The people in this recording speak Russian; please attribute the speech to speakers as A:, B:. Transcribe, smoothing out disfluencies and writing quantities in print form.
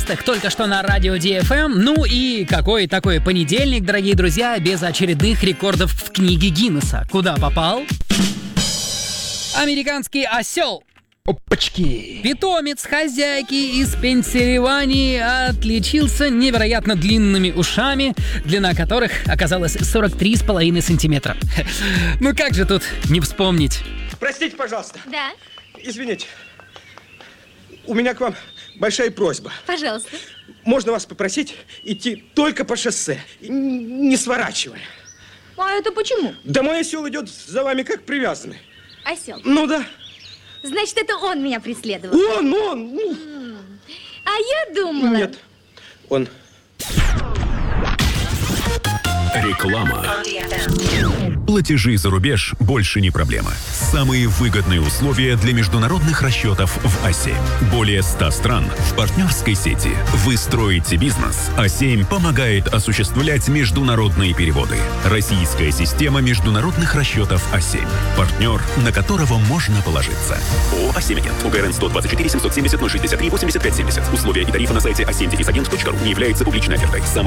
A: 90-х только что на радио DFM. Ну и какой такой понедельник, дорогие друзья, без очередных рекордов в книге Гиннесса. Куда попал? Американский осел.
B: Опачки!
A: Питомец хозяйки из Пенсильвании отличился невероятно длинными ушами, длина которых оказалась 43,5 сантиметра. Ну как же тут не вспомнить?
B: Простите, пожалуйста.
C: Да,
B: Извините. У меня к вам большая просьба.
C: пожалуйста.
B: Можно вас попросить идти только по шоссе, не сворачивая.
C: А это почему?
B: Да мой осел идет за вами как привязанный.
C: Осел.
B: Ну да.
C: Значит, это он меня преследовал.
B: Он.
C: А я думала...
B: Нет. Он.
D: Реклама. Платежи за рубеж больше не проблема. Самые выгодные условия для международных расчетов в А7. Более 100 стран в партнерской сети. Вы строите бизнес. А7 помогает осуществлять международные переводы. Российская система международных расчетов А7. Партнер, на которого можно положиться. ООО А7 Агент. УГРН 124 770 063 85 70. Условия и тарифы на сайте a7-агент.ру не являются публичной офертой.